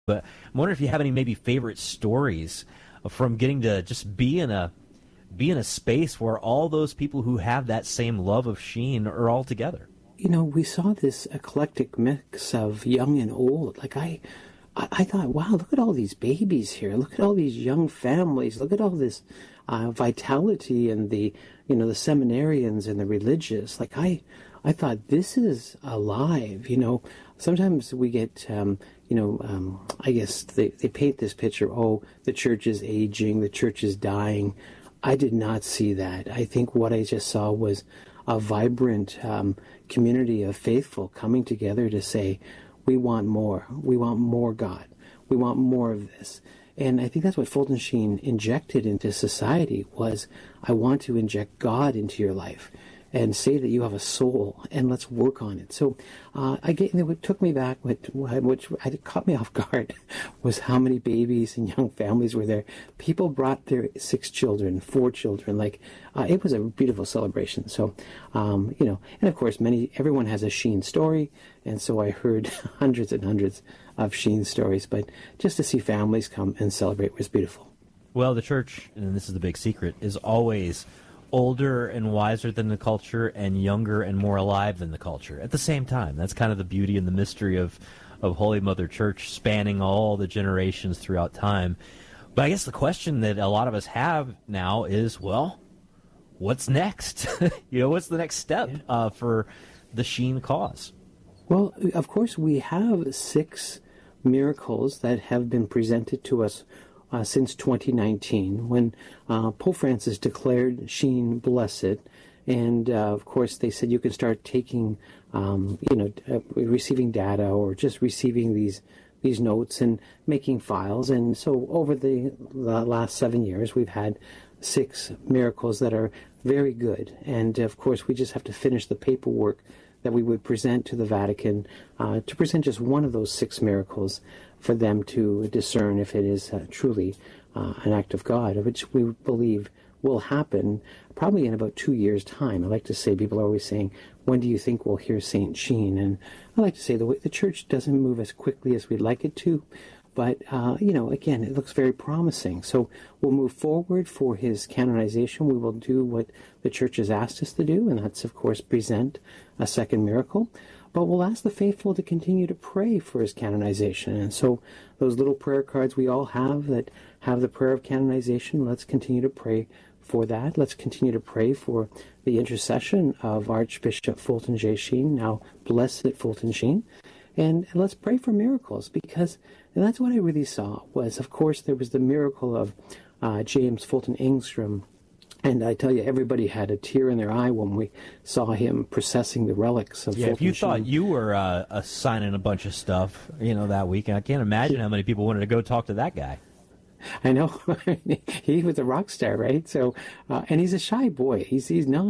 But I'm wondering if you have any maybe favorite stories from getting to just be in a space where all those people who have that same love of Sheen are all together. We saw this eclectic mix of young and old. Like I thought, wow, look at all these babies here. Look at all these young families. Look at all this vitality and the seminarians and the religious. Like I thought, this is alive. Sometimes we get, I guess they paint this picture, oh, the church is aging, the church is dying. I did not see that. I think what I just saw was a vibrant community of faithful coming together to say, we want more. We want more God. We want more of this. And I think that's what Fulton Sheen injected into society was, I want to inject God into your life and say that you have a soul, and let's work on it. So what took me back, which caught me off guard, was how many babies and young families were there. People brought their 6 children, 4 children. It was a beautiful celebration. So, and of course, everyone has a Sheen story, and so I heard hundreds and hundreds of Sheen stories. But just to see families come and celebrate was beautiful. Well, the church, and this is the big secret, is always older and wiser than the culture and younger and more alive than the culture at the same time. That's kind of the beauty and the mystery of Holy Mother Church, spanning all the generations throughout time. But I guess the question that a lot of us have now is, well, what's next? What's the next step for the Sheen cause? Well, of course, we have 6 miracles that have been presented to us since 2019, when Pope Francis declared Sheen blessed, and of course they said you can start taking, receiving data or just receiving these notes and making files. And so over the last 7 years, we've had 6 miracles that are very good, and of course we just have to finish the paperwork that we would present to the Vatican to present just one of those 6 miracles for them to discern if it is truly an act of God, which we believe will happen probably in about 2 years' time. I like to say, people are always saying, when do you think we'll hear St. Sheen? And I like to say the church doesn't move as quickly as we'd like it to, but, again, it looks very promising. So we'll move forward for his canonization. We will do what the church has asked us to do, and that's, of course, present a second miracle. But we'll ask the faithful to continue to pray for his canonization. And so those little prayer cards we all have that have the prayer of canonization, let's continue to pray for that. Let's continue to pray for the intercession of Archbishop Fulton J. Sheen, now Blessed Fulton Sheen. And let's pray for miracles, because that's what I really saw was, of course, there was the miracle of James Fulton Engstrom. And I tell you, everybody had a tear in their eye when we saw him processing the relics of Fulton Sheen. If you thought you were signing a bunch of stuff, that week, I can't imagine how many people wanted to go talk to that guy. I know. He was a rock star, right? So, and he's a shy boy. He's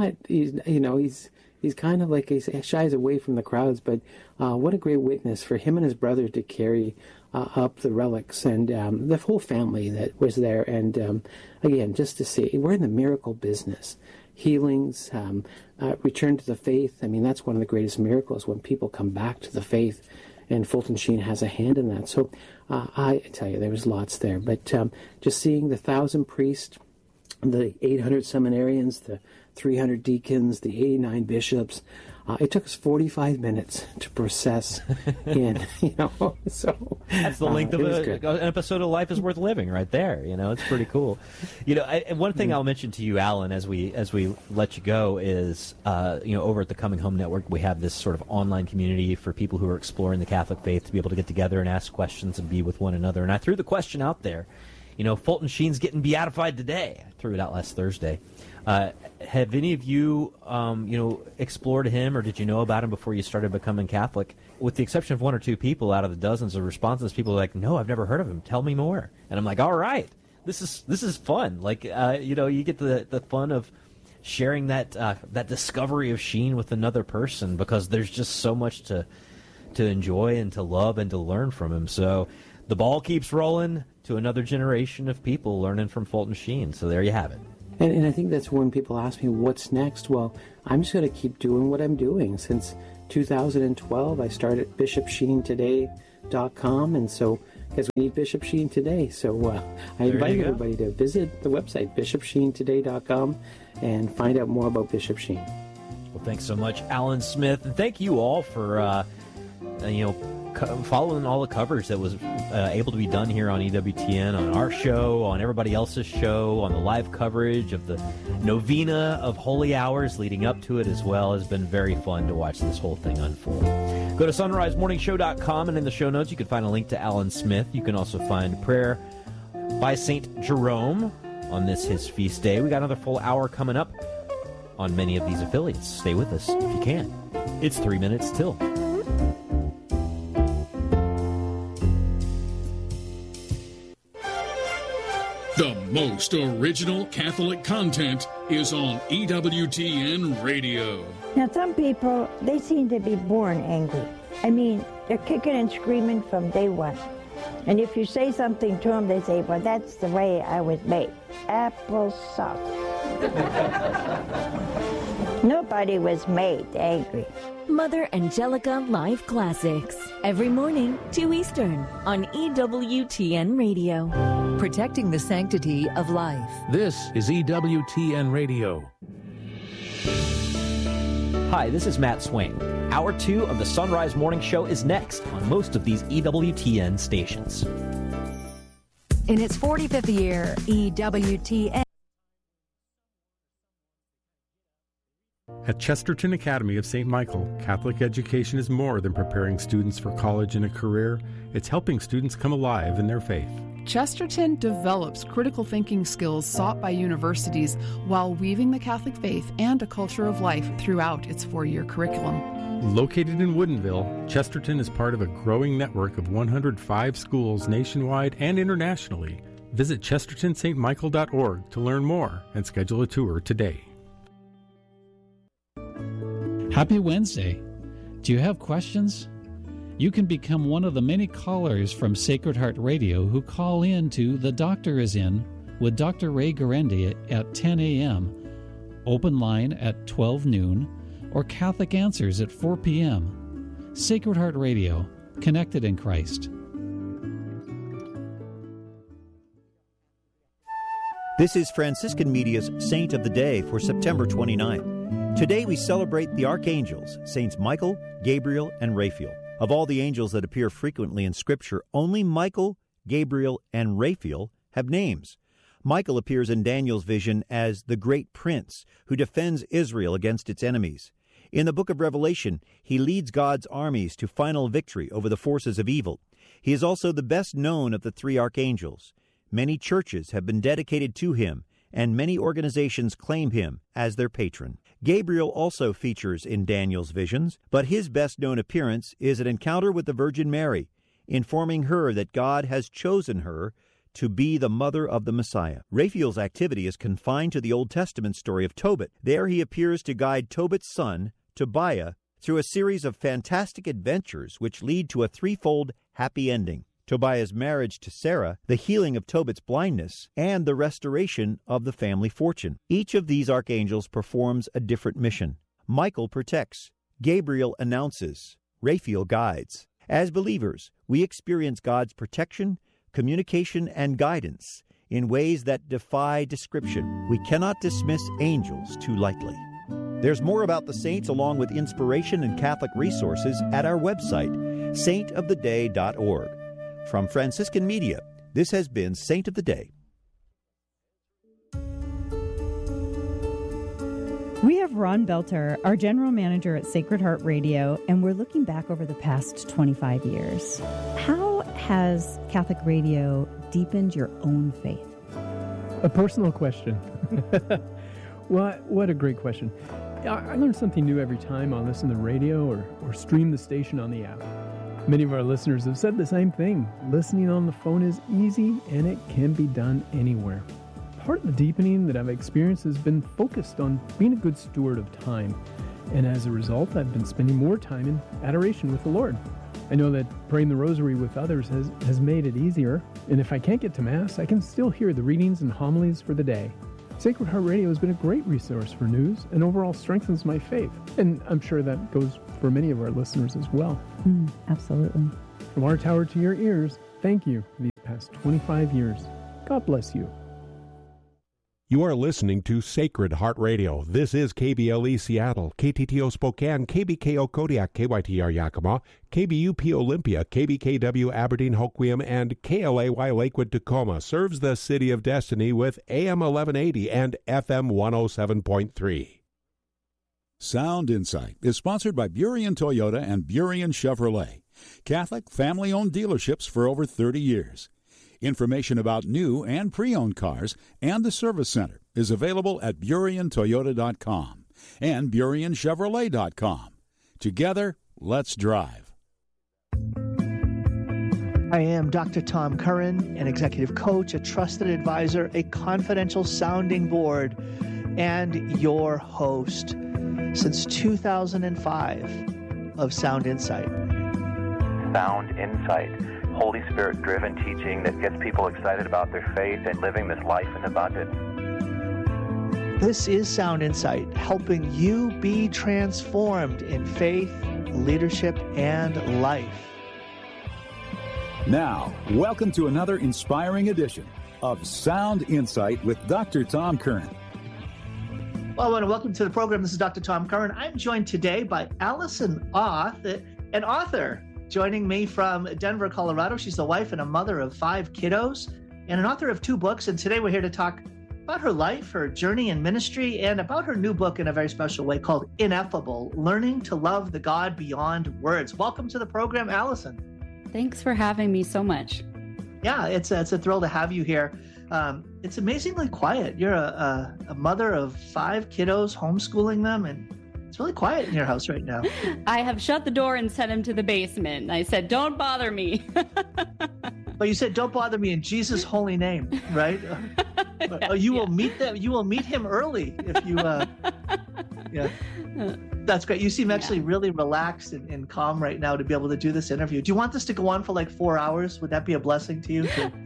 kind of like, he shies away from the crowds, but what a great witness for him and his brother to carry up the relics, and the whole family that was there. And again, just to see, we're in the miracle business. Healings, return to the faith. I mean, that's one of the greatest miracles, when people come back to the faith, and Fulton Sheen has a hand in that. So I tell you, there was lots there. But just seeing the 1,000 priests, the 800 seminarians, the 300 deacons, the 89 bishops. It took us 45 minutes to process in, so. That's the length of an episode of Life is Worth Living right there, it's pretty cool. And one thing I'll mention to you, Alan, as we let you go is, over at the Coming Home Network, we have this sort of online community for people who are exploring the Catholic faith to be able to get together and ask questions and be with one another. And I threw the question out there, Fulton Sheen's getting beatified today. I threw it out last Thursday. Have any of you, explored him, or did you know about him before you started becoming Catholic? With the exception of 1 or 2 people out of the dozens of responses, people are like, no, I've never heard of him. Tell me more. And I'm like, all right, this is fun. Like, you get the fun of sharing that discovery of Sheen with another person, because there's just so much to enjoy and to love and to learn from him. So the ball keeps rolling to another generation of people learning from Fulton Sheen. So there you have it. And I think that's when people ask me, what's next? Well, I'm just going to keep doing what I'm doing. Since 2012, I started bishopsheentoday.com, and so because we need Bishop Sheen today. So I invite everybody to visit the website, bishopsheentoday.com, and find out more about Bishop Sheen. Well, thanks so much, Alan Smith, and thank you all for following all the coverage that was able to be done here on EWTN, on our show, on everybody else's show, on the live coverage of the novena of Holy Hours leading up to it as well. Has been very fun to watch this whole thing unfold. Go to sunrisemorningshow.com, and in the show notes you can find a link to Alan Smith. You can also find prayer by St. Jerome on his feast day. We got another full hour coming up on many of these affiliates. Stay with us if you can. It's 3 minutes till. The most original Catholic content is on EWTN Radio. Now, some people, they seem to be born angry. I mean, they're kicking and screaming from day one. And if you say something to them, they say, well, that's the way I was made. Apples suck. Nobody was made angry. Mother Angelica Live Classics. Every morning, 2 Eastern, on EWTN Radio. Protecting the sanctity of life. This is EWTN Radio. Hi, this is Matt Swain. Hour 2 of the Sunrise Morning Show is next on most of these EWTN stations. In its 45th year, EWTN. At Chesterton Academy of St. Michael, Catholic education is more than preparing students for college and a career. It's helping students come alive in their faith. Chesterton develops critical thinking skills sought by universities while weaving the Catholic faith and a culture of life throughout its 4-year curriculum. Located in Woodinville, Chesterton is part of a growing network of 105 schools nationwide and internationally. Visit chestertonstmichael.org to learn more and schedule a tour today. Happy Wednesday. Do you have questions? You can become one of the many callers from Sacred Heart Radio who call in to The Doctor Is In with Dr. Ray Guarendi at 10 a.m., open line at 12 noon, or Catholic Answers at 4 p.m. Sacred Heart Radio, connected in Christ. This is Franciscan Media's Saint of the Day for September 29. Today we celebrate the archangels, Saints Michael, Gabriel, and Raphael. Of all the angels that appear frequently in Scripture, only Michael, Gabriel, and Raphael have names. Michael appears in Daniel's vision as the great prince who defends Israel against its enemies. In the book of Revelation, he leads God's armies to final victory over the forces of evil. He is also the best known of the 3 archangels. Many churches have been dedicated to him, and many organizations claim him as their patron. Gabriel also features in Daniel's visions, but his best-known appearance is an encounter with the Virgin Mary, informing her that God has chosen her to be the mother of the Messiah. Raphael's activity is confined to the Old Testament story of Tobit. There he appears to guide Tobit's son, Tobiah, through a series of fantastic adventures which lead to a threefold happy ending: Tobiah's marriage to Sarah, the healing of Tobit's blindness, and the restoration of the family fortune. Each of these archangels performs a different mission. Michael protects, Gabriel announces, Raphael guides. As believers, we experience God's protection, communication, and guidance in ways that defy description. We cannot dismiss angels too lightly. There's more about the saints along with inspiration and Catholic resources at our website, saintoftheday.org. From Franciscan Media, this has been Saint of the Day. We have Ron Belter, our general manager at Sacred Heart Radio, and we're looking back over the past 25 years. How has Catholic radio deepened your own faith? A personal question. What a great question. I learn something new every time I listen to the radio or stream the station on the app. Many of our listeners have said the same thing. Listening on the phone is easy, and it can be done anywhere. Part of the deepening that I've experienced has been focused on being a good steward of time. And as a result, I've been spending more time in adoration with the Lord. I know that praying the rosary with others has made it easier. And if I can't get to Mass, I can still hear the readings and homilies for the day. Sacred Heart Radio has been a great resource for news and overall strengthens my faith. And I'm sure that goes for many of our listeners as well. Absolutely. From our tower to your ears, thank you for these past 25 years. God bless you. You are listening to Sacred Heart Radio. This is KBLE Seattle, KTTO Spokane, KBKO Kodiak, KYTR Yakima, KBUP Olympia, KBKW Aberdeen Hoquiam, and KLAY Lakewood Tacoma serves the City of Destiny with AM 1180 and FM 107.3. Sound Insight is sponsored by Burien Toyota and Burien Chevrolet, Catholic family-owned dealerships for over 30 years. Information about new and pre-owned cars and the service center is available at BurienToyota.com and BurienChevrolet.com. Together, let's drive. I am Dr. Tom Curran, an executive coach, a trusted advisor, a confidential sounding board, and your host since 2005 of Sound Insight. Sound Insight. Holy Spirit-driven teaching that gets people excited about their faith and living this life in abundance. This is Sound Insight, helping you be transformed in faith, leadership, and life. Now, welcome to another inspiring edition of Sound Insight with Dr. Tom Curran. Well, I want to welcome to the program. This is Dr. Tom Curran. I'm joined today by Allison Auth, an author, joining me from Denver, Colorado. She's the wife and a mother of 5 kiddos and an author of 2 books. And today we're here to talk about her life, her journey in ministry, and about her new book in a very special way called Ineffable, Learning to Love the God Beyond Words. Welcome to the program, Allison. Thanks for having me so much. Yeah, it's a thrill to have you here. It's amazingly quiet. You're a mother of 5 kiddos, homeschooling them, and it's really quiet in your house right now. I have shut the door and sent him to the basement. I said, don't bother me. But you said, don't bother me in Jesus' holy name, right? You will meet them. You will meet him early if you, yeah. That's great. You seem actually really relaxed and calm right now to be able to do this interview. Do you want this to go on for like 4 hours? Would that be a blessing to you?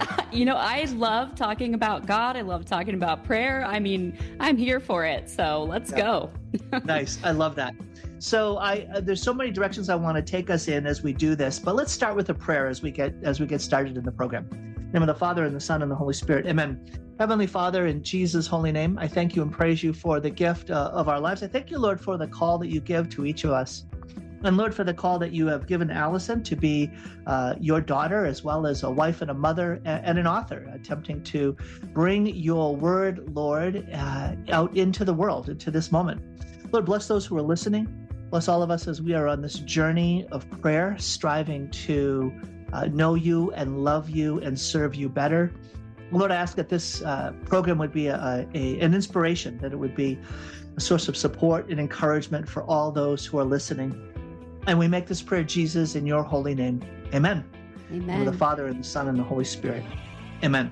I love talking about God. I love talking about prayer. I mean, I'm here for it. So let's go. Nice. I love that. So there's so many directions I want to take us in as we do this, but let's start with a prayer as we get started in the program. In the name of the Father and the Son and the Holy Spirit. Amen. Heavenly Father, in Jesus' holy name, I thank you and praise you for the gift of our lives. I thank you, Lord, for the call that you give to each of us. And Lord, for the call that you have given Allison to be your daughter, as well as a wife and a mother and an author, attempting to bring your word, Lord, out into the world, into this moment. Lord, bless those who are listening. Bless all of us as we are on this journey of prayer, striving to know you and love you and serve you better. Lord, I ask that this program would be an inspiration, that it would be a source of support and encouragement for all those who are listening. And we make this prayer, Jesus, in your holy name. Amen. Amen. In the name of the Father and the Son and the Holy Spirit. Amen.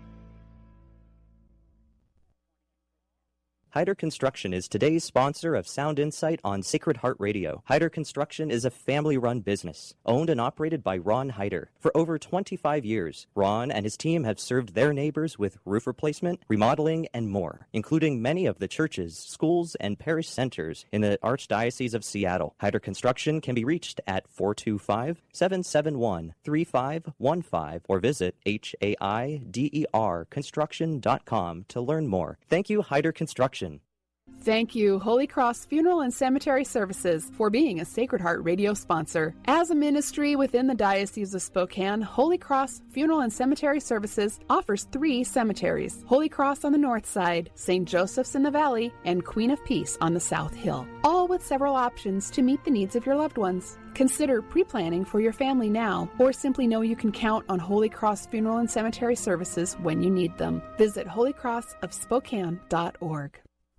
Hyder Construction is today's sponsor of Sound Insight on Sacred Heart Radio. Hyder Construction is a family-run business, owned and operated by Ron Hyder. For over 25 years, Ron and his team have served their neighbors with roof replacement, remodeling, and more, including many of the churches, schools, and parish centers in the Archdiocese of Seattle. Hyder Construction can be reached at 425-771-3515 or visit HAIDERconstruction.com to learn more. Thank you, Hyder Construction. Thank you, Holy Cross Funeral and Cemetery Services, for being a Sacred Heart Radio sponsor. As a ministry within the Diocese of Spokane, Holy Cross Funeral and Cemetery Services offers 3 cemeteries: Holy Cross on the north side, St. Joseph's in the valley, and Queen of Peace on the South Hill, all with several options to meet the needs of your loved ones. Consider pre-planning for your family now, or simply know you can count on Holy Cross Funeral and Cemetery Services when you need them. Visit holycrossofspokane.org.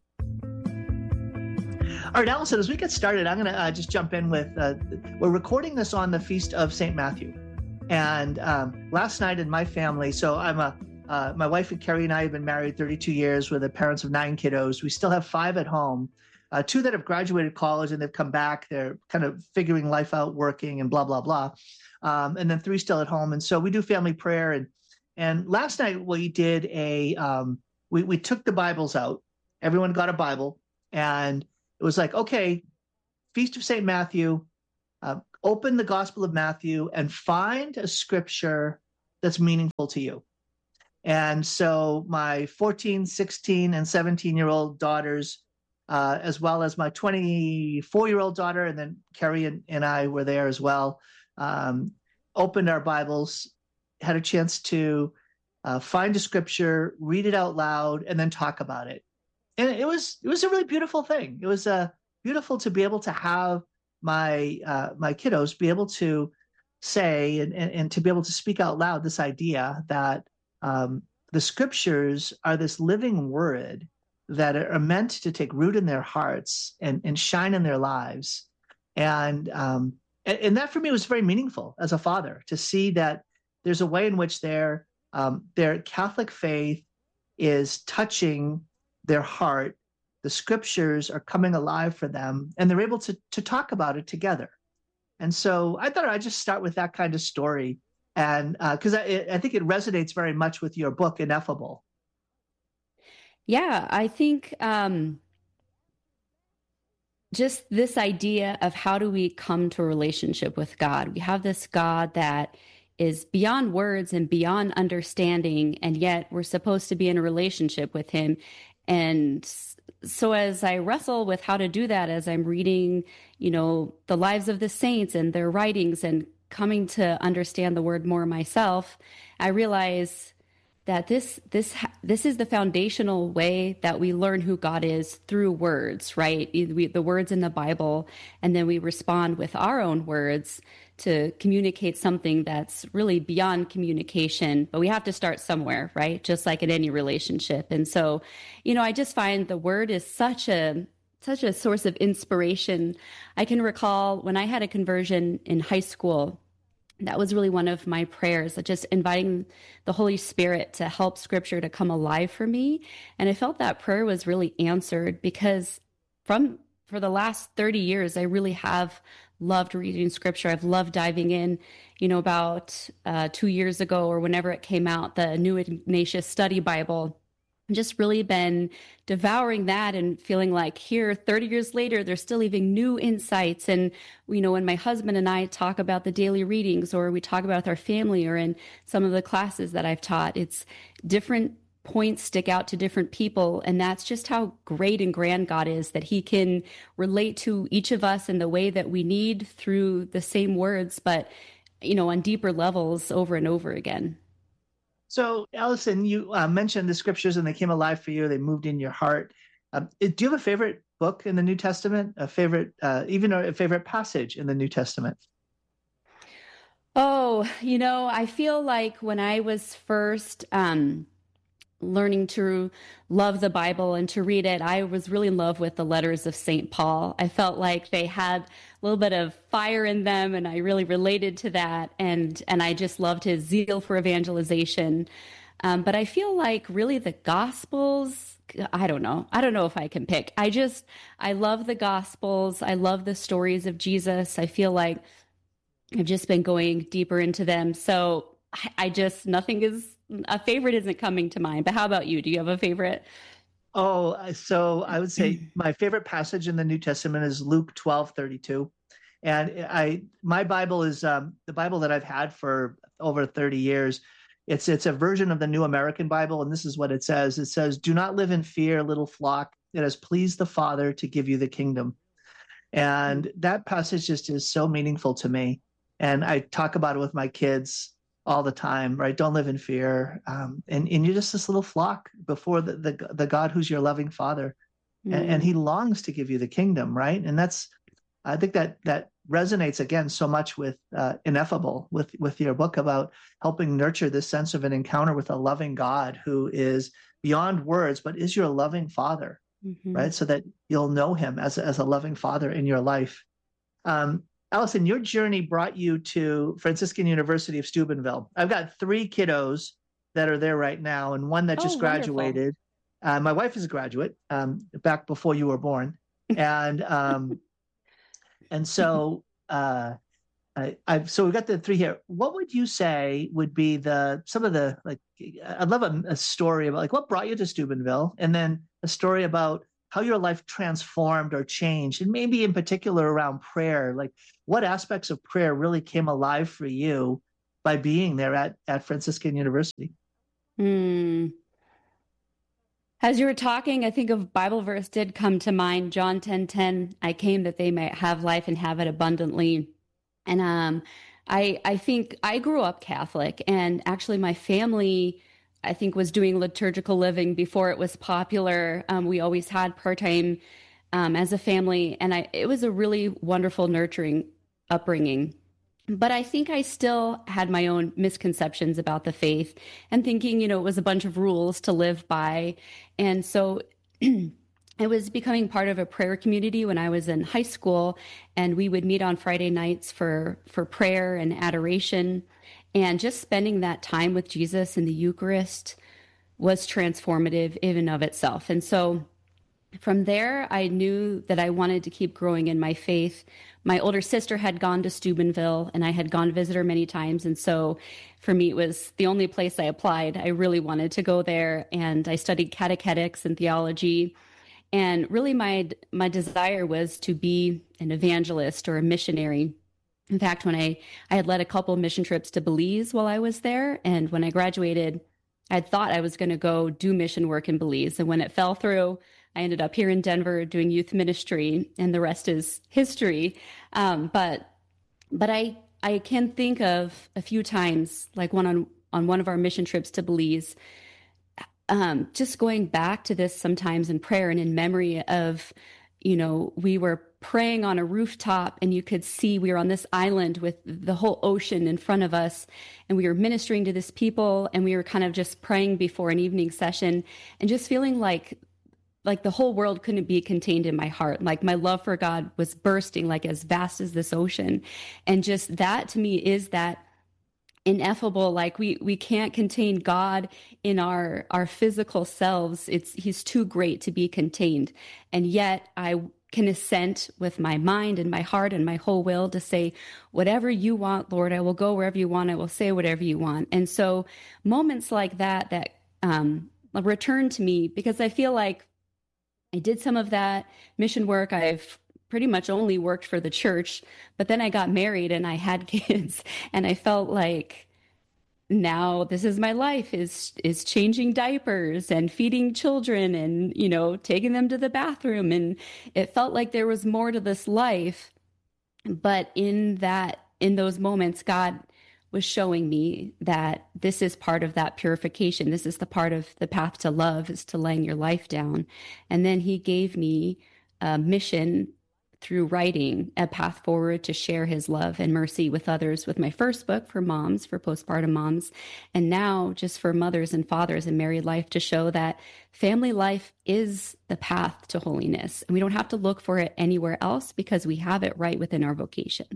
All right, Allison, as we get started, I'm going to just jump in with, we're recording this on the Feast of St. Matthew. And last night in my family, so my wife Carrie and I have been married 32 years. We're the parents of 9 kiddos. We still have 5 at home, 2 that have graduated college and they've come back. They're kind of figuring life out, working and blah, blah, blah. And then 3 still at home. And so we do family prayer. And last night we did we took the Bibles out. Everyone got a Bible. And it was like, okay, Feast of St. Matthew, open the Gospel of Matthew and find a scripture that's meaningful to you. And so my 14, 16, and 17-year-old daughters, as well as my 24-year-old daughter, and then Carrie and I were there as well, opened our Bibles, had a chance to find a scripture, read it out loud, and then talk about it. And it was a really beautiful thing. It was beautiful to be able to have my kiddos be able to say and to be able to speak out loud this idea that the scriptures are this living word that are meant to take root in their hearts and shine in their lives. And that for me was very meaningful as a father, to see that there's a way in which their Catholic faith is touching their heart. The scriptures are coming alive for them, and they're able to talk about it together. And so I thought I'd just start with that kind of story, and because I think it resonates very much with your book, Ineffable. Yeah, I think just this idea of how do we come to a relationship with God. We have this God that is beyond words and beyond understanding, and yet we're supposed to be in a relationship with him. And so as I wrestle with how to do that, as I'm reading, the lives of the saints and their writings and coming to understand the word more myself, I realize that this is the foundational way that we learn who God is, through words, right? The words in the Bible, and then we respond with our own words to communicate something that's really beyond communication. But we have to start somewhere, right? Just like in any relationship. And so, I just find the word is such a source of inspiration. I can recall when I had a conversion in high school, that was really one of my prayers, just inviting the Holy Spirit to help Scripture to come alive for me. And I felt that prayer was really answered, because for the last 30 years, I really have loved reading Scripture. I've loved diving in. About 2 years ago, or whenever it came out, the New Ignatius Study Bible, just really been devouring that and feeling like here 30 years later there's still even new insights. And when my husband and I talk about the daily readings, or we talk about with our family, or in some of the classes that I've taught, it's different points stick out to different people. And that's just how great and grand God is, that he can relate to each of us in the way that we need through the same words, but on deeper levels over and over again. So, Allison, you mentioned the scriptures and they came alive for you. They moved in your heart. Do you have a favorite book in the New Testament? Even a favorite passage in the New Testament? Oh, I feel like when I was first learning to love the Bible and to read it, I was really in love with the letters of St. Paul. I felt like they had a little bit of fire in them, and I really related to that. And I just loved his zeal for evangelization. But I feel like really the Gospels, I don't know if I can pick. I love the Gospels. I love the stories of Jesus. I feel like I've just been going deeper into them. So a favorite isn't coming to mind. But how about you? Do you have a favorite? Oh, so I would say my favorite passage in the New Testament is Luke 12:32. And my Bible is the Bible that I've had for over 30 years. It's a version of the New American Bible, and this is what it says. It says, "Do not live in fear, little flock. It has pleased the Father to give you the kingdom." And that passage just is so meaningful to me. And I talk about it with my kids all the time, right? Don't live in fear. And you're just this little flock before the God who's your loving Father. Mm-hmm. And he longs to give you the kingdom, right? And I think that resonates again so much with Ineffable, with your book about helping nurture this sense of an encounter with a loving God who is beyond words, but is your loving Father, mm-hmm. right? So that you'll know him as a loving Father in your life. Allison, your journey brought you to Franciscan University of Steubenville. I've got 3 kiddos that are there right now, and one that just graduated. My wife is a graduate back before you were born, and so so we've got the 3 here. What would you say would be some of the I'd love a story about what brought you to Steubenville, and then a story about how your life transformed or changed, and maybe in particular around prayer, like what aspects of prayer really came alive for you by being there at Franciscan University. As you were talking, I think a Bible verse did come to mind, John 10:10. I came that they might have life and have it abundantly. And I think I grew up Catholic, and actually my family, I think, was doing liturgical living before it was popular. We always had part-time as a family, and it was a really wonderful, nurturing upbringing. But I think I still had my own misconceptions about the faith and thinking, it was a bunch of rules to live by. And so I was becoming part of a prayer community when I was in high school, and we would meet on Friday nights for prayer and adoration. And just spending that time with Jesus in the Eucharist was transformative in and of itself. And so from there, I knew that I wanted to keep growing in my faith. My older sister had gone to Steubenville, and I had gone to visit her many times. And so for me, it was the only place I applied. I really wanted to go there, and I studied catechetics and theology. And really my desire was to be an evangelist or a missionary. In fact, when I had led a couple of mission trips to Belize while I was there, and when I graduated, I thought I was going to go do mission work in Belize. And when it fell through, I ended up here in Denver doing youth ministry, and the rest is history. But I can think of a few times, like on one of our mission trips to Belize, just going back to this sometimes in prayer and in memory of, we were praying on a rooftop, and you could see we were on this island with the whole ocean in front of us, and we were ministering to this people, and we were kind of just praying before an evening session, and just feeling like the whole world couldn't be contained in my heart. Like my love for God was bursting, like as vast as this ocean. And just that to me is that ineffable, like we can't contain God in our physical selves. He's too great to be contained. And yet I can assent with my mind and my heart and my whole will to say, whatever you want, Lord, I will go wherever you want. I will say whatever you want. And so moments like that return to me, because I feel like I did some of that mission work. I've pretty much only worked for the church, but then I got married and I had kids, and I felt like now this is my life, is changing diapers and feeding children and, taking them to the bathroom. And it felt like there was more to this life. But in those moments, God was showing me that this is part of that purification. This is the part of the path to love, is to laying your life down. And then he gave me a mission through writing, a path forward to share his love and mercy with others, with my first book for moms, for postpartum moms, and now just for mothers and fathers in married life, to show that family life is the path to holiness. And we don't have to look for it anywhere else, because we have it right within our vocation.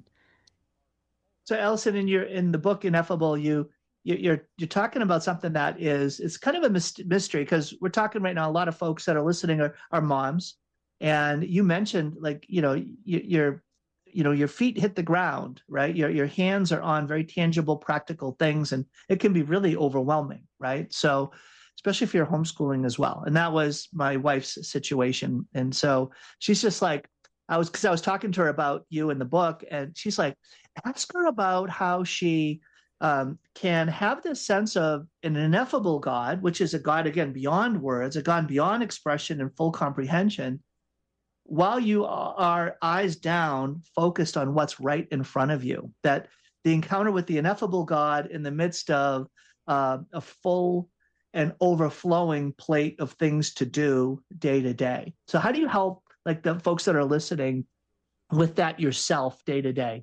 So Allison, in the book Ineffable, you're talking about something that it's kind of a mystery, because we're talking right now, a lot of folks that are listening are moms, and you mentioned, like, your feet hit the ground, right? Your hands are on very tangible, practical things, and it can be really overwhelming, right? So especially if you're homeschooling as well. And that was my wife's situation. And so she's just like, I was talking to her about you in the book, and she's like, ask her about how she can have this sense of an ineffable God, which is a God, again, beyond words, a God beyond expression and full comprehension, while you are eyes down, focused on what's right in front of you. That the encounter with the ineffable God in the midst of a full and overflowing plate of things to do day to day. So how do you help, like, the folks that are listening with that yourself day to day?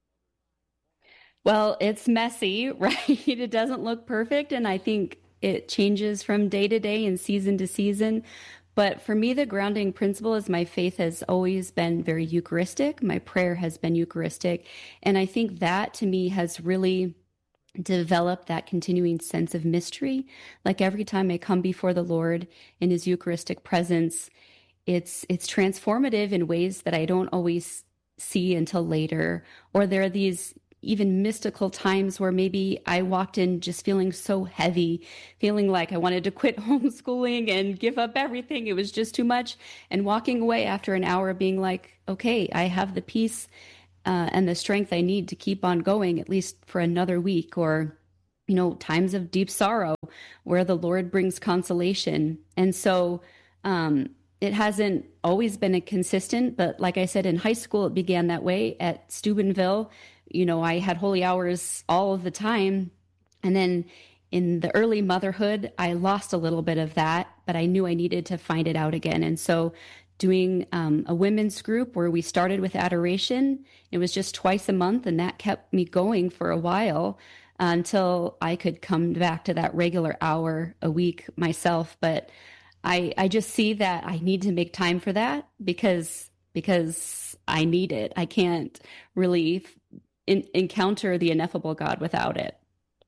Well, it's messy, right? It doesn't look perfect. And I think it changes from day to day and season to season. But for me, the grounding principle is my faith has always been very Eucharistic. My prayer has been Eucharistic. And I think that to me has really developed that continuing sense of mystery. Like every time I come before the Lord in his Eucharistic presence, it's transformative in ways that I don't always see until later. Or there are these even mystical times where maybe I walked in just feeling so heavy, feeling like I wanted to quit homeschooling and give up everything. It was just too much. And walking away after an hour being like, okay, I have the peace and the strength I need to keep on going, at least for another week, or, times of deep sorrow where the Lord brings consolation. And so it hasn't always been a consistent, but like I said, in high school, it began that way. At Steubenville, I had holy hours all of the time. And then in the early motherhood, I lost a little bit of that, but I knew I needed to find it out again. And so doing a women's group where we started with adoration, it was just twice a month, and that kept me going for a while until I could come back to that regular hour a week myself. But I just see that I need to make time for that because I need it. I can't really encounter the ineffable God without it.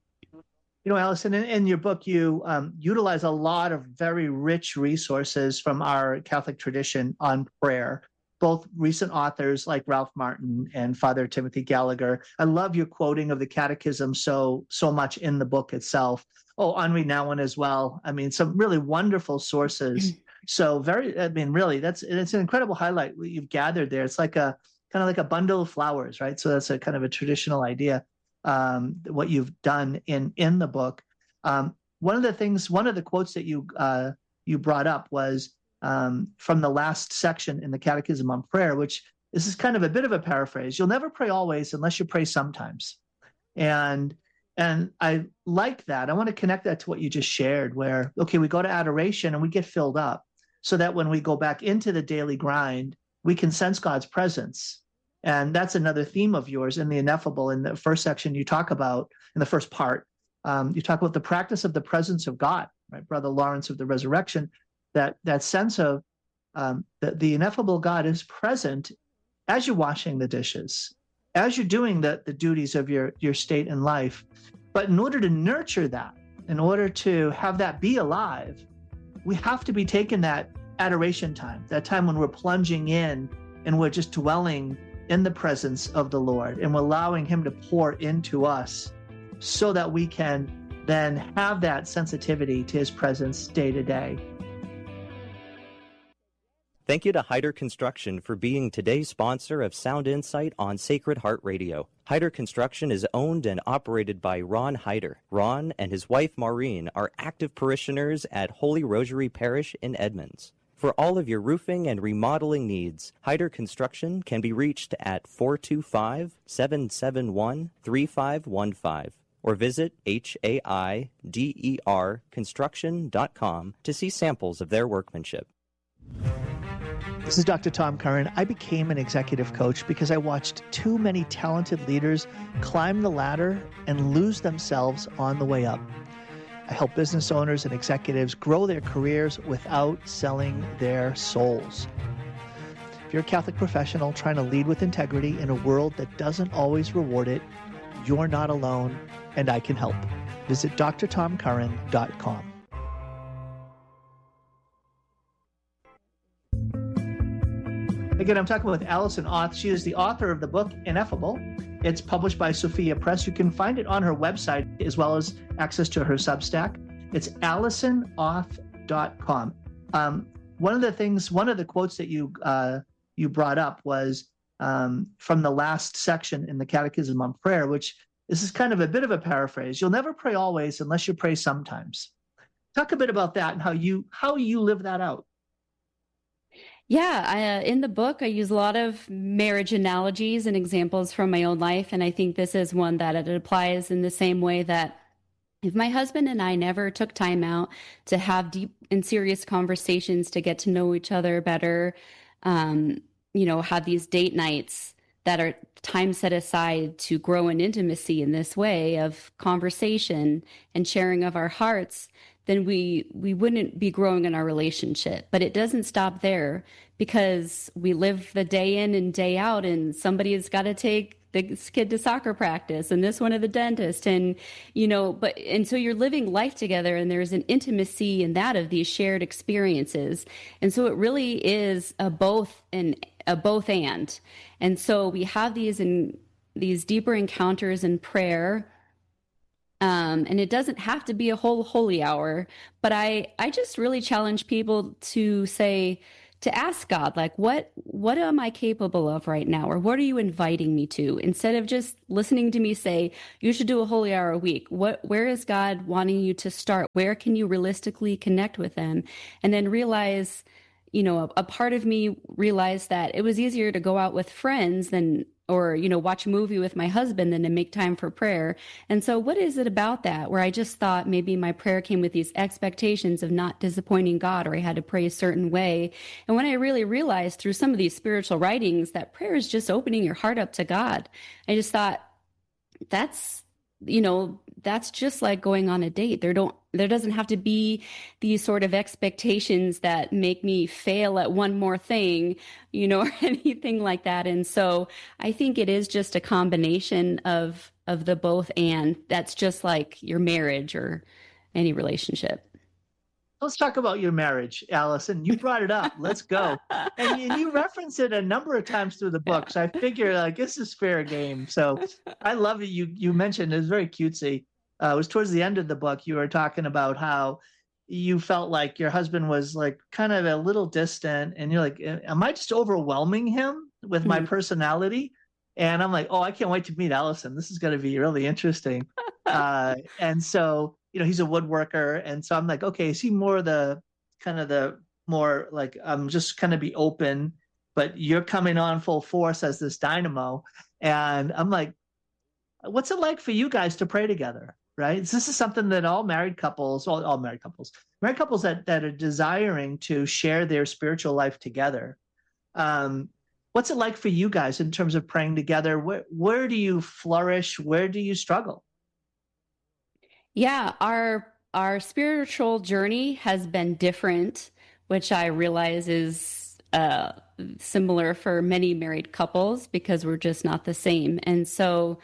Allison, in your book, you utilize a lot of very rich resources from our Catholic tradition on prayer, both recent authors like Ralph Martin and Father Timothy Gallagher. I love your quoting of the Catechism so much in the book itself. Oh, Henri Nouwen as well. I mean, some really wonderful sources. So really, it's an incredible highlight what you've gathered there. It's like kind of like a bundle of flowers, right? So that's a kind of a traditional idea. What you've done in the book. One of the quotes that you brought up was from the last section in the Catechism on prayer, which this is kind of a bit of a paraphrase. You'll never pray always unless you pray sometimes. And I like that. I want to connect that to what you just shared, where, okay, we go to adoration and we get filled up so that when we go back into the daily grind, we can sense God's presence. And that's another theme of yours in the Ineffable. In the first section, you talk about, in the first part, you talk about the practice of the presence of God, right? Brother Lawrence of the Resurrection, that sense of the ineffable God is present as you're washing the dishes, as you're doing the duties of your state in life. But in order to nurture that, in order to have that be alive, we have to be taking that adoration time, that time when we're plunging in and we're just dwelling in the presence of the Lord, and we're allowing him to pour into us so that we can then have that sensitivity to his presence day to day. Thank you to Hyder Construction for being today's sponsor of Sound Insight on Sacred Heart Radio. Hyder Construction is owned and operated by Ron Hyder. Ron and his wife Maureen are active parishioners at Holy Rosary Parish in Edmonds. For all of your roofing and remodeling needs, Hyder Construction can be reached at 425-771-3515 or visit HAIDERconstruction.com to see samples of their workmanship. This is Dr. Tom Curran. I became an executive coach because I watched too many talented leaders climb the ladder and lose themselves on the way up. I help business owners and executives grow their careers without selling their souls. If you're a Catholic professional trying to lead with integrity in a world that doesn't always reward it, you're not alone, and I can help. Visit drtomcurran.com. Again, I'm talking with Allison Auth. She is the author of the book Ineffable. It's published by Sophia Press. You can find it on her website as well as access to her Substack. It's AllisonAuth.com. One of the quotes that you brought up was from the last section in the Catechism on prayer, which this is kind of a bit of a paraphrase. You'll never pray always unless you pray sometimes. Talk a bit about that and how you live that out. Yeah, in the book, I use a lot of marriage analogies and examples from my own life. And I think this is one that it applies in the same way that if my husband and I never took time out to have deep and serious conversations to get to know each other better, have these date nights that are time set aside to grow in intimacy in this way of conversation and sharing of our hearts, then we wouldn't be growing in our relationship. But it doesn't stop there, because we live the day in and day out, and somebody has got to take this kid to soccer practice and this one to the dentist. And, so you're living life together, and there's an intimacy in that of these shared experiences. And so it really is a both and. And so we have these deeper encounters in prayer. And it doesn't have to be a whole holy hour, but I just really challenge people to say, to ask God, like, what am I capable of right now? Or what are you inviting me to? Instead of just listening to me say, you should do a holy hour a week. Where is God wanting you to start? Where can you realistically connect with him? And then realize, a part of me realized that it was easier to go out with friends or watch a movie with my husband than to make time for prayer. And so what is it about that where I just thought maybe my prayer came with these expectations of not disappointing God, or I had to pray a certain way. And when I really realized through some of these spiritual writings that prayer is just opening your heart up to God, I just thought that's just like going on a date. There doesn't have to be these sort of expectations that make me fail at one more thing, or anything like that. And so I think it is just a combination of the both, and that's just like your marriage or any relationship. Let's talk about your marriage, Allison. You brought it up. Let's go. And you reference it a number of times through the book. So I figure this is fair game. So I love it. You mentioned it was very cutesy. It was towards the end of the book. You were talking about how you felt like your husband was like kind of a little distant, and you're like, am I just overwhelming him with my personality? And I'm like, oh, I can't wait to meet Allison. This is going to be really interesting. And so, he's a woodworker. And so I'm like, okay, is he more the more like, I'm just kind of be open, but you're coming on full force as this dynamo. And I'm like, what's it like for you guys to pray together? Right? This is something that all married couples that are desiring to share their spiritual life together. What's it like for you guys in terms of praying together? Where do you flourish? Where do you struggle? Yeah, our spiritual journey has been different, which I realize is similar for many married couples because we're just not the same. And so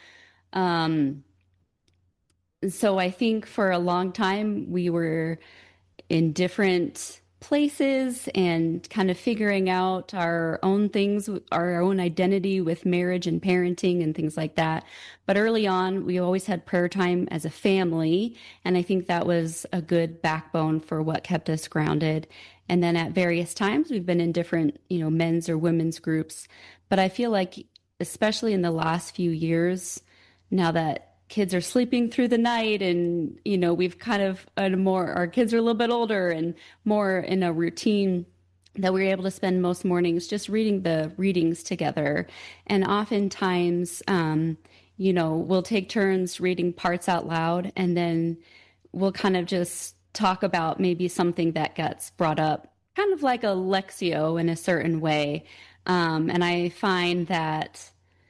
I think for a long time we were in different places and kind of figuring out our own things, our own identity with marriage and parenting and things like that. But early on, we always had prayer time as a family. And I think that was a good backbone for what kept us grounded. And then at various times, we've been in different, men's or women's groups. But I feel like, especially in the last few years, now that kids are sleeping through the night and, we've kind of our kids are a little bit older and more in a routine, that we're able to spend most mornings just reading the readings together. And oftentimes, we'll take turns reading parts out loud, and then we'll kind of just talk about maybe something that gets brought up, kind of like a Lectio in a certain way. And I find that,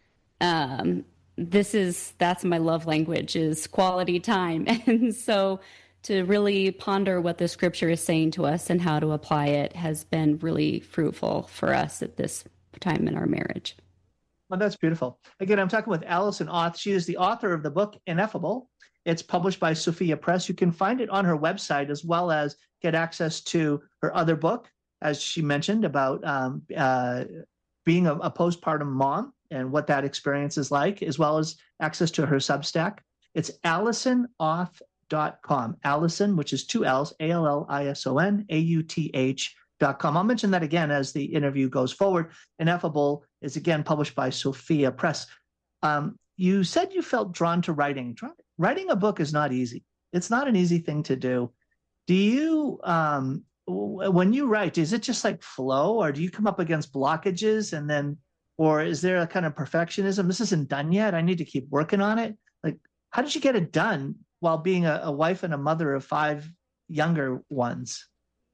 that's my love language, is quality time. And so to really ponder what the scripture is saying to us and how to apply it has been really fruitful for us at this time in our marriage. Well, that's beautiful. Again, I'm talking with Allison Auth. She is the author of the book Ineffable. It's published by Sophia Press. You can find it on her website, as well as get access to her other book, as she mentioned, about being a postpartum mom and what that experience is like, as well as access to her Substack. It's AllisonAuth.com. Allison, which is 2 L's, ALLISON, AUTH.com. I'll mention that again as the interview goes forward. Ineffable is again published by Sophia Press. You said you felt drawn to writing. Writing a book is not easy. It's not an easy thing to do. Do you, when you write, is it just like flow, or do you come up against blockages and then, or is there a kind of perfectionism? This isn't done yet. I need to keep working on it. Like, how did you get it done while being a wife and a mother of 5 younger ones?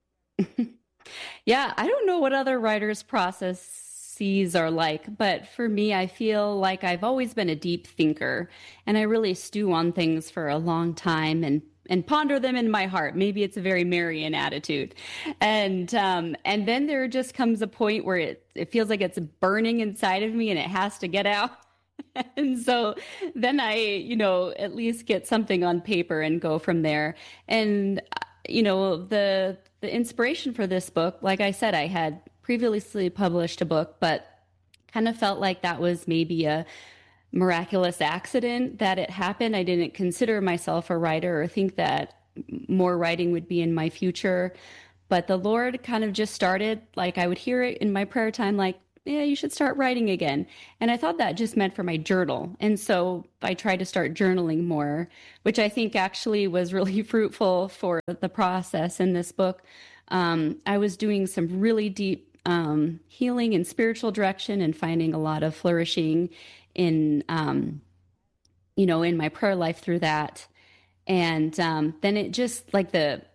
Yeah, I don't know what other writers' processes are like, but for me, I feel like I've always been a deep thinker, and I really stew on things for a long time and ponder them in my heart. Maybe it's a very Marian attitude. And then there just comes a point where it feels like it's burning inside of me and it has to get out. And so then I, at least get something on paper and go from there. And, the inspiration for this book, like I said, I had previously published a book, but kind of felt like that was maybe a miraculous accident that it happened. I didn't consider myself a writer or think that more writing would be in my future. But the Lord kind of just started, like I would hear it in my prayer time, like, yeah, you should start writing again. And I thought that just meant for my journal. And so I tried to start journaling more, which I think actually was really fruitful for the process in this book. I was doing some really deep healing and spiritual direction and finding a lot of flourishing in, in my prayer life through that. And then it just like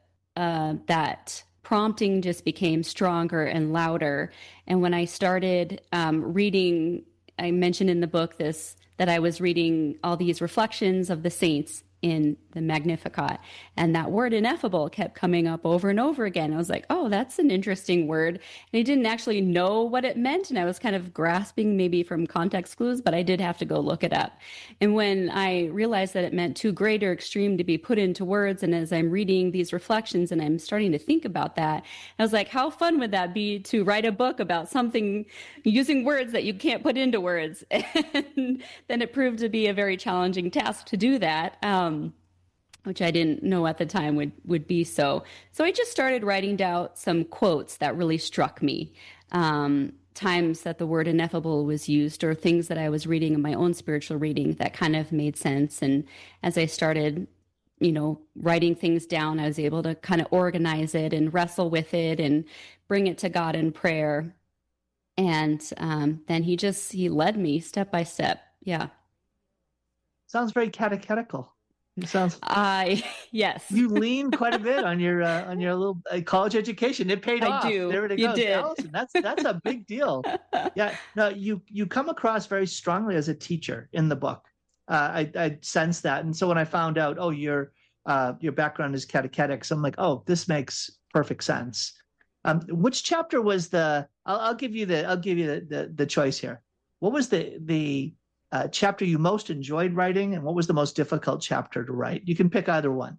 that prompting just became stronger and louder. And when I started reading, I mentioned in the book that I was reading all these reflections of the saints in the Magnificat, and that word ineffable kept coming up over and over again. I was like, oh, that's an interesting word. And I didn't actually know what it meant, and I was kind of grasping maybe from context clues, but I did have to go look it up. And when I realized that it meant too great or extreme to be put into words, and as I'm reading these reflections and I'm starting to think about that, I was like, how fun would that be to write a book about something using words that you can't put into words? And then it proved to be a very challenging task to do that. Which I didn't know at the time would be so. So I just started writing down some quotes that really struck me, times that the word ineffable was used, or things that I was reading in my own spiritual reading that kind of made sense. And as I started, writing things down, I was able to kind of organize it and wrestle with it and bring it to God in prayer. And then he led me step by step. Yeah. Sounds very catechetical. It sounds. Yes. You lean quite a bit on your little college education. It paid off. I do. There it You goes. did. Allison, that's a big deal. Yeah. No, you come across very strongly as a teacher in the book. I sense that, and so when I found out, your background is catechetics, I'm like, oh, this makes perfect sense. Which chapter was the? I'll give you the choice here. What was the chapter you most enjoyed writing, and what was the most difficult chapter to write? You can pick either one.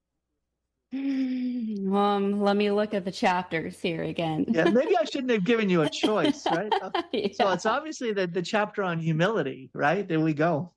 Let me look at the chapters here again. Yeah, maybe I shouldn't have given you a choice, right? Yeah. So it's obviously the chapter on humility, right? There we go.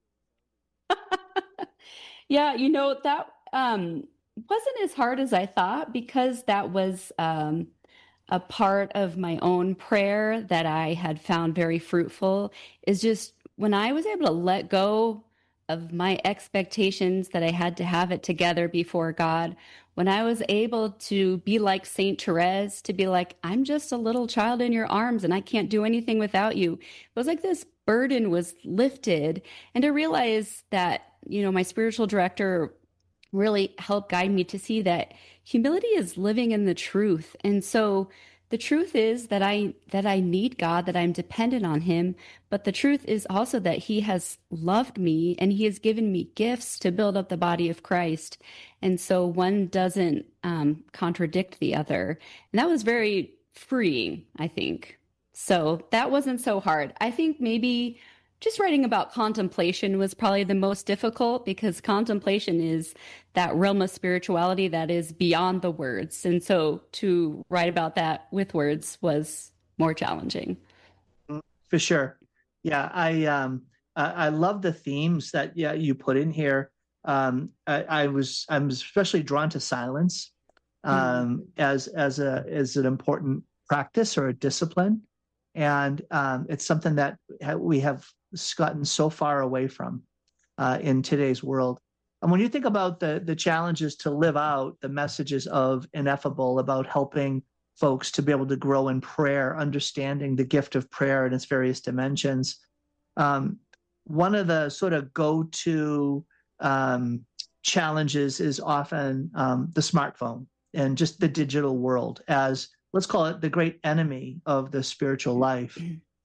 Yeah, that wasn't as hard as I thought, because that was a part of my own prayer that I had found very fruitful, is just when I was able to let go of my expectations that I had to have it together before God, when I was able to be like Saint Therese, to be like, I'm just a little child in your arms and I can't do anything without you. It was like this burden was lifted, and to realize that, my spiritual director really helped guide me to see that humility is living in the truth. And so the truth is that I need God, that I'm dependent on him. But the truth is also that he has loved me and he has given me gifts to build up the body of Christ. And so one doesn't contradict the other. And that was very freeing, I think. So that wasn't so hard. I think maybe just writing about contemplation was probably the most difficult, because contemplation is that realm of spirituality that is beyond the words. And so to write about that with words was more challenging. For sure. Yeah, I love the themes that you put in here. I'm especially drawn to silence as an important practice or a discipline. And it's something that we have gotten so far away from in today's world. And when you think about the challenges to live out the messages of Ineffable, about helping folks to be able to grow in prayer, understanding the gift of prayer in its various dimensions, one of the sort of go-to challenges is often the smartphone and just the digital world as, let's call it, the great enemy of the spiritual life.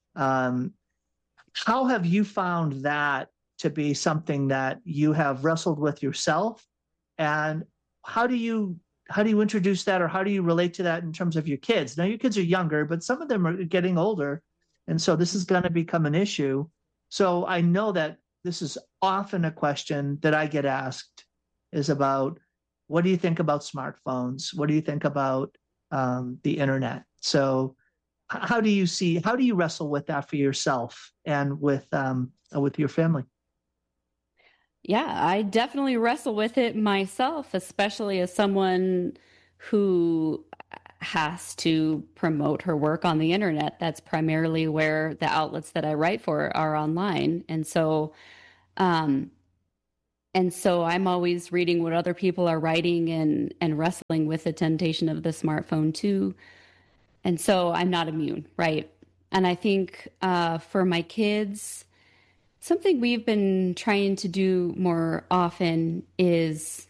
How have you found that to be something that you have wrestled with yourself? And how do you introduce that, or how do you relate to that in terms of your kids? Now, your kids are younger, but some of them are getting older. And so this is going to become an issue. So I know that this is often a question that I get asked, is about, what do you think about smartphones? What do you think about the internet? So how do you wrestle with that for yourself and with your family? Yeah, I definitely wrestle with it myself, especially as someone who has to promote her work on the internet. That's primarily where the outlets that I write for are online. And so I'm always reading what other people are writing and wrestling with the temptation of the smartphone too. And so I'm not immune, right? And I think for my kids, something we've been trying to do more often is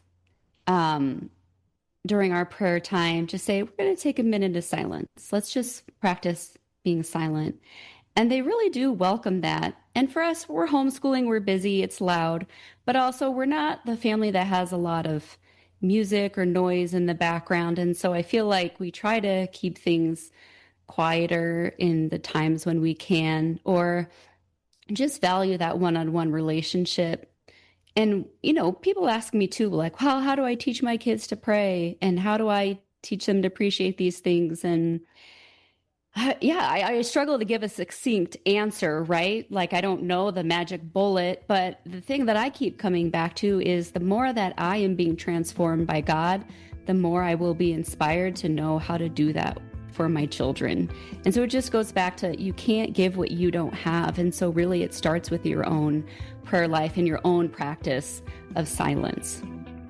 during our prayer time, just say, we're going to take a minute of silence. Let's just practice being silent. And they really do welcome that. And for us, we're homeschooling, we're busy, it's loud, but also we're not the family that has a lot of music or noise in the background. And so I feel like we try to keep things quieter in the times when we can, or just value that one-on-one relationship. And, people ask me too, like, well, how do I teach my kids to pray? And how do I teach them to appreciate these things? And I struggle to give a succinct answer, right? Like, I don't know the magic bullet, but the thing that I keep coming back to is the more that I am being transformed by God, the more I will be inspired to know how to do that for my children. And so it just goes back to, you can't give what you don't have. And so really it starts with your own prayer life and your own practice of silence.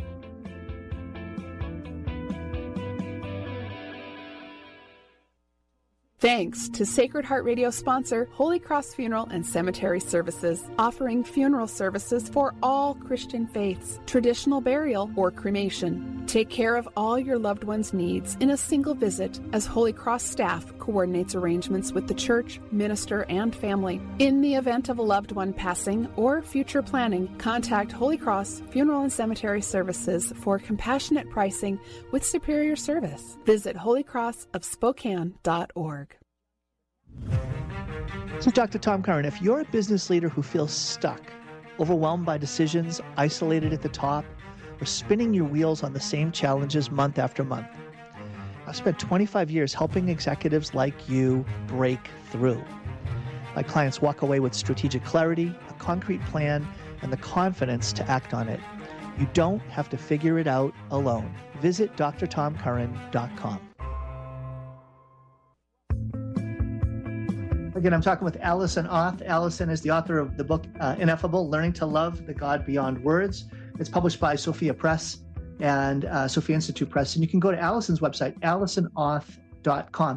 Thanks to Sacred Heart Radio sponsor Holy Cross Funeral and Cemetery Services, offering funeral services for all Christian faiths, traditional burial or cremation. Take care of all your loved ones' needs in a single visit as Holy Cross staff coordinates arrangements with the church, minister, and family. In the event of a loved one passing or future planning, contact Holy Cross Funeral and Cemetery Services for compassionate pricing with superior service. Visit holycrossofspokane.org. So, Dr. Tom Curran, if you're a business leader who feels stuck, overwhelmed by decisions, isolated at the top, or spinning your wheels on the same challenges month after month, I've spent 25 years helping executives like you break through. My clients walk away with strategic clarity, a concrete plan, and the confidence to act on it. You don't have to figure it out alone. Visit drtomcurran.com. Again, I'm talking with Allison Auth. Allison is the author of the book Ineffable, Learning to Love the God Beyond Words. It's published by Sophia Press and Sophia Institute Press. And you can go to Allison's website, allisonauth.com,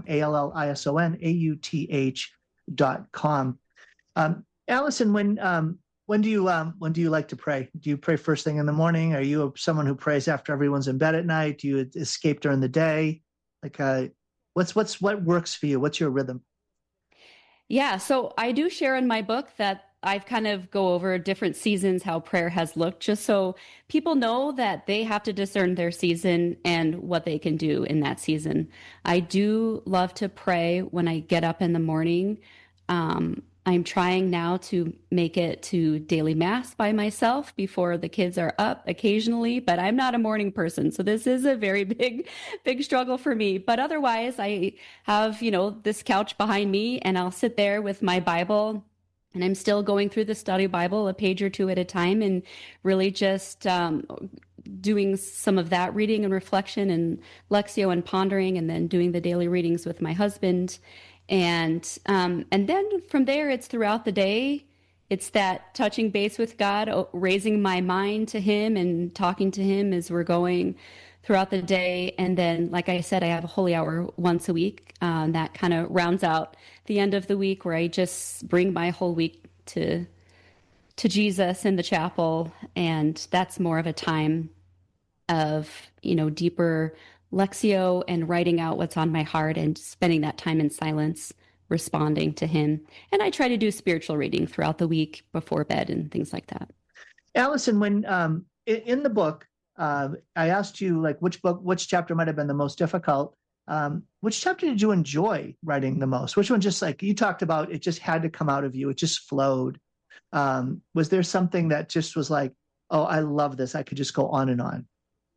ALLISONAUTH.com. Allison, when do you like to pray? Do you pray first thing in the morning? Are you someone who prays after everyone's in bed at night? Do you escape during the day? Like, what works for you? What's your rhythm? Yeah, so I do share in my book that I've kind of go over different seasons, how prayer has looked, just so people know that they have to discern their season and what they can do in that season. I do love to pray when I get up in the morning. I'm trying now to make it to daily mass by myself before the kids are up occasionally, but I'm not a morning person. So this is a very big struggle for me. But otherwise, I have, this couch behind me and I'll sit there with my Bible and I'm still going through the study Bible a page or two at a time and really just doing some of that reading and reflection and Lectio and pondering, and then doing the daily readings with my husband. And then from there, it's throughout the day. It's that touching base with God, raising my mind to Him and talking to Him as we're going throughout the day. And then, like I said, I have a holy hour once a week. That kind of rounds out the end of the week, where I just bring my whole week to Jesus in the chapel. And that's more of a time of, deeper Lectio and writing out what's on my heart and spending that time in silence, responding to Him. And I try to do spiritual reading throughout the week before bed and things like that. Allison, when in the book, I asked you which chapter might have been the most difficult. Which chapter did you enjoy writing the most? Which one, just like you talked about, it just had to come out of you. It just flowed. Was there something that just was like, oh, I love this. I could just go on and on.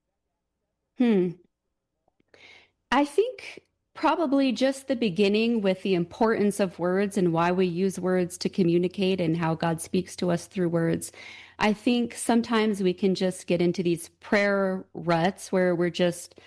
I think probably just the beginning, with the importance of words and why we use words to communicate and how God speaks to us through words. I think sometimes we can just get into these prayer ruts where we're just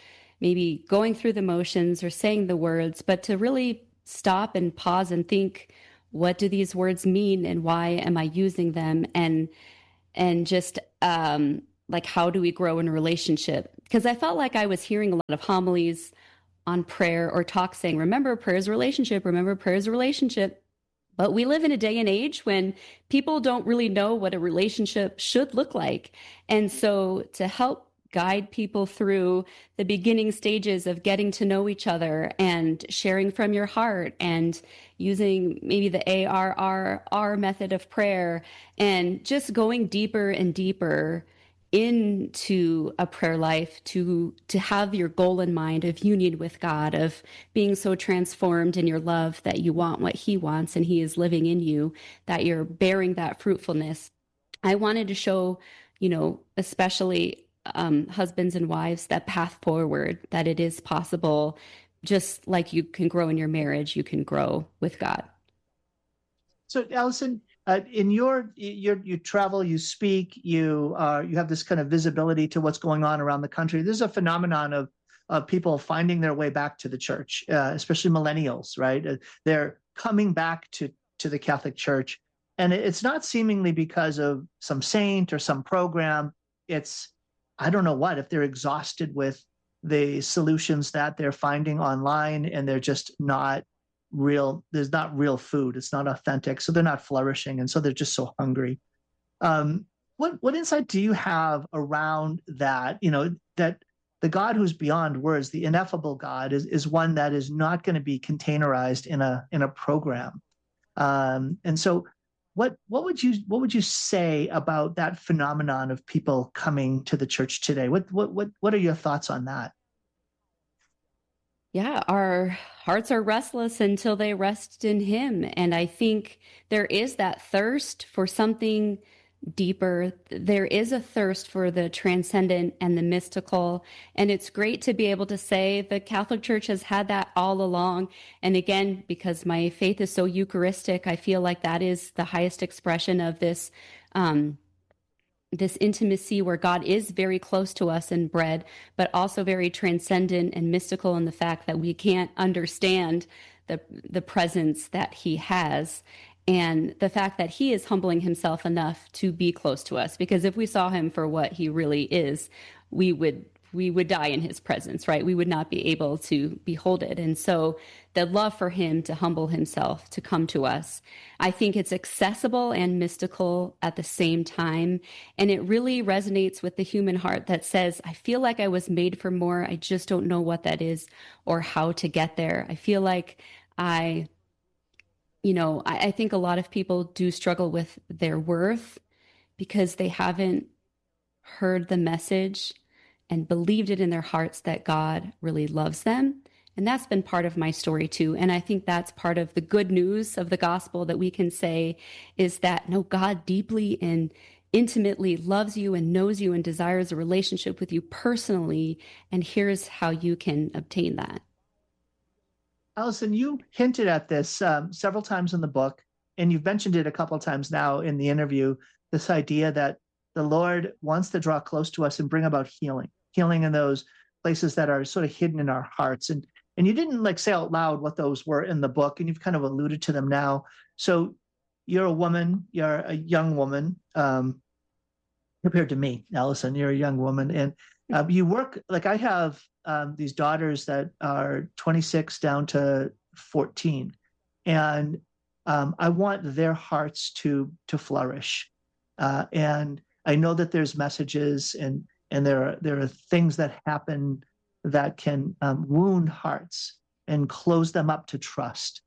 maybe going through the motions or saying the words, but to really stop and pause and think, what do these words mean and why am I using them? And just like, how do we grow in a relationship? Because I felt like I was hearing a lot of homilies on prayer or talk saying, remember, prayer is a relationship, remember, prayer is a relationship. But we live in a day and age when people don't really know what a relationship should look like. And so to help guide people through the beginning stages of getting to know each other and sharing from your heart and using maybe the ARRR method of prayer and just going deeper and deeper into a prayer life to have your goal in mind of union with God, of being so transformed in your love that you want what he wants and he is living in you, that you're bearing that fruitfulness. I wanted to show, especially husbands and wives, that path forward, that it is possible. Just like you can grow in your marriage, you can grow with God. So, Allison, in you travel, you speak, you have this kind of visibility to what's going on around the country. There's a phenomenon of people finding their way back to the church, especially millennials, right? They're coming back to the Catholic Church, and it's not seemingly because of some saint or some program. It's, I don't know what, if they're exhausted with the solutions that they're finding online and they're just not real, there's not real food, it's not authentic, so they're not flourishing, and so they're just so hungry. What insight do you have around that, that the God who's beyond words, the ineffable God, is one that is not going to be containerized in a program? And so what would you say about that phenomenon of people coming to the church today? What are your thoughts on that? Yeah, our hearts are restless until they rest in him. And I think there is that thirst for something deeper. There is a thirst for the transcendent and the mystical. And it's great to be able to say the Catholic Church has had that all along. And again, because my faith is so Eucharistic, I feel like that is the highest expression of this intimacy where God is very close to us in bread, but also very transcendent and mystical in the fact that we can't understand the presence that he has, and the fact that he is humbling himself enough to be close to us. Because if we saw him for what he really is, we would die in his presence, right? We would not be able to behold it. And so the love for him to humble himself, to come to us, I think it's accessible and mystical at the same time. And it really resonates with the human heart that says, I feel like I was made for more. I just don't know what that is or how to get there. I feel like I think a lot of people do struggle with their worth because they haven't heard the message and believed it in their hearts that God really loves them. And that's been part of my story too. And I think that's part of the good news of the gospel that we can say is that, no, God deeply and intimately loves you and knows you and desires a relationship with you personally. And here's how you can obtain that. Allison, you hinted at this several times in the book, and you've mentioned it a couple of times now in the interview, this idea that the Lord wants to draw close to us and bring about healing in those places that are sort of hidden in our hearts. And you didn't say out loud what those were in the book, and you've kind of alluded to them now. So you're a woman, you're a young woman, compared to me, Allison, you're a young woman. And you work, I have these daughters that are 26 down to 14. And I want their hearts to flourish. And I know that there's messages and there are things that happen that can wound hearts and close them up to trust.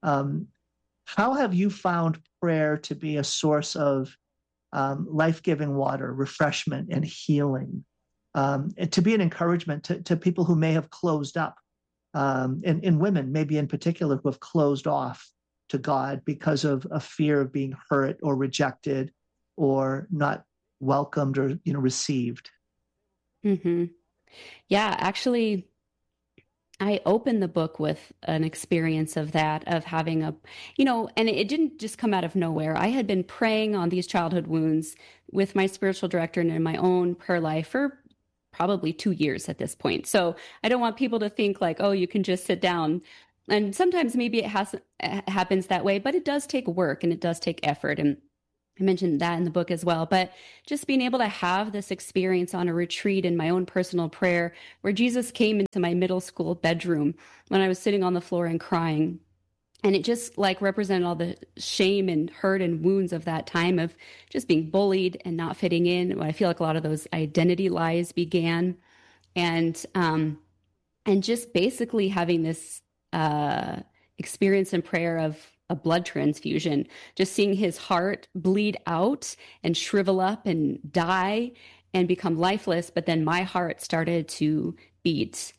How have you found prayer to be a source of life-giving water, refreshment, and healing, and to be an encouragement to people who may have closed up, and women maybe in particular who have closed off to God because of a fear of being hurt or rejected or not welcomed or received? Mm-hmm. Yeah, actually, I opened the book with an experience of that, of having and it didn't just come out of nowhere. I had been praying on these childhood wounds with my spiritual director and in my own prayer life for probably 2 years at this point. So I don't want people to think like, oh, you can just sit down. And sometimes maybe it happens that way, but it does take work and it does take effort. And I mentioned that in the book as well. But just being able to have this experience on a retreat in my own personal prayer, where Jesus came into my middle school bedroom when I was sitting on the floor and crying. And it just like represented all the shame and hurt and wounds of that time of just being bullied and not fitting in. I feel like a lot of those identity lies began, and just basically having this experience in prayer of a blood transfusion, just seeing his heart bleed out and shrivel up and die and become lifeless. But then my heart started to beat,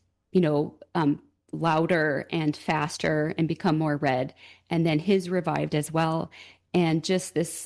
louder and faster and become more red. And then his revived as well. And just this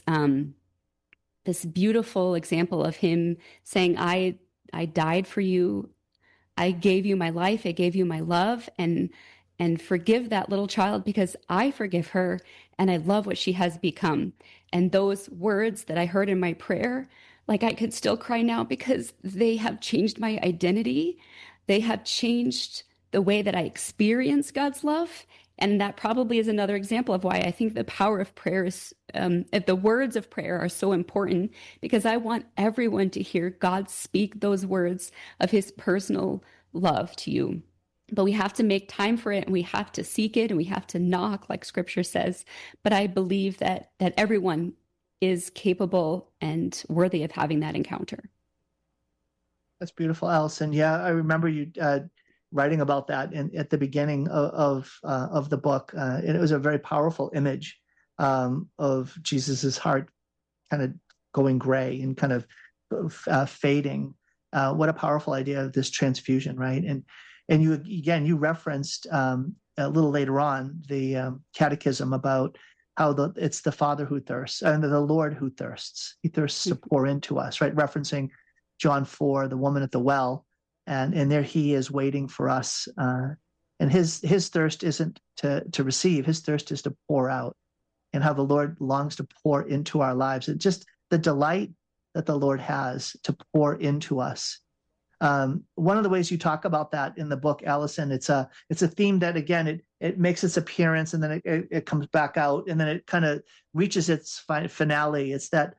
beautiful example of him saying, I died for you. I gave you my life. I gave you my love, and forgive that little child because I forgive her and I love what she has become. And those words that I heard in my prayer, like I could still cry now because they have changed my identity. They have changed the way that I experience God's love. And that probably is another example of why I think the power of prayer is, the words of prayer are so important, because I want everyone to hear God speak those words of his personal love to you. But we have to make time for it, and we have to seek it, and we have to knock, like scripture says. But I believe that everyone is capable and worthy of having that encounter. That's beautiful, Allison. Yeah, I remember you writing about that at the beginning of the book. And it was a very powerful image of Jesus's heart kind of going gray and kind of fading. What a powerful idea of this transfusion, right? And you referenced a little later on the catechism about how it's the Father who thirsts and the Lord who thirsts. He thirsts to pour into us, right? Referencing John 4, the woman at the well. And there he is waiting for us. And his thirst isn't to receive. His thirst is to pour out, and how the Lord longs to pour into our lives. And just the delight that the Lord has to pour into us. One of the ways you talk about that in the book, Allison, it's a theme that, again, it makes its appearance and then it comes back out, and then it kind of reaches its finale. It's that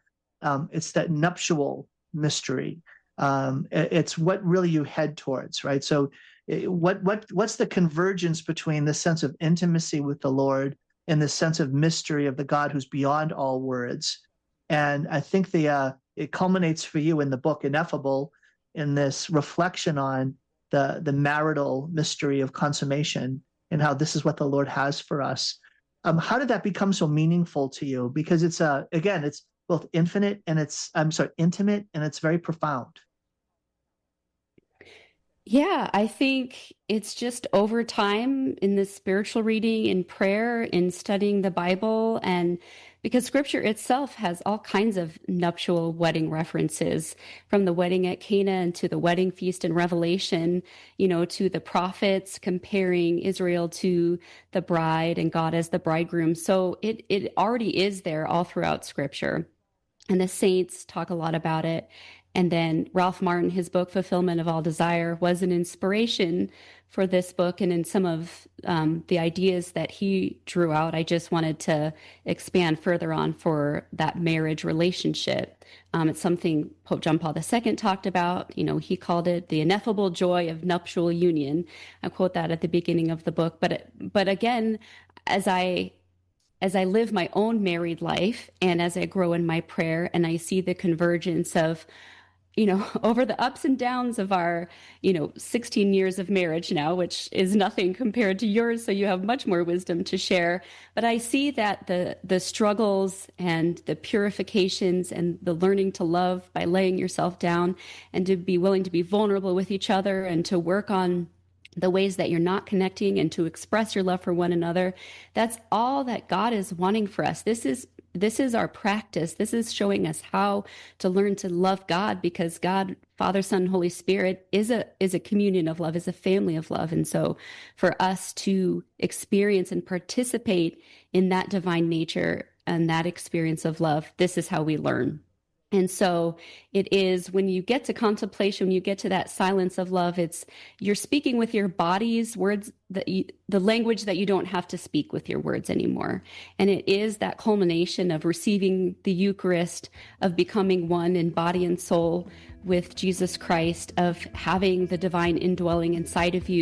nuptial mystery. It's what really you head towards, right? So what's the convergence between the sense of intimacy with the Lord and the sense of mystery of the God who's beyond all words? And I think it culminates for you in the book Ineffable, in this reflection on the marital mystery of consummation and how this is what the Lord has for us. How did that become so meaningful to you? Because it's both intimate and it's very profound. Yeah, I think it's just over time in the spiritual reading, in prayer, in studying the Bible, and because scripture itself has all kinds of nuptial wedding references, from the wedding at Cana and to the wedding feast in Revelation, to the prophets comparing Israel to the bride and God as the bridegroom. So it already is there all throughout scripture. And the saints talk a lot about it. And then Ralph Martin, his book, Fulfillment of All Desire, was an inspiration for this book. And in some of the ideas that he drew out, I just wanted to expand further on for that marriage relationship. It's something Pope John Paul II talked about. He called it the ineffable joy of nuptial union. I quote that at the beginning of the book. But again, as I live my own married life and as I grow in my prayer and I see the convergence of, over the ups and downs of our, 16 years of marriage now, which is nothing compared to yours. So you have much more wisdom to share. But I see that the struggles and the purifications and the learning to love by laying yourself down and to be willing to be vulnerable with each other and to work on the ways that you're not connecting and to express your love for one another. That's all that God is wanting for us. This is our practice. This is showing us how to learn to love God, because God, Father, Son, Holy Spirit is a communion of love, is a family of love. And so for us to experience and participate in that divine nature and that experience of love, this is how we learn. And so it is, when you get to contemplation, when you get to that silence of love, you're speaking with your body's words, the language that you don't have to speak with your words anymore. And it is that culmination of receiving the Eucharist, of becoming one in body and soul with Jesus Christ, of having the divine indwelling inside of you.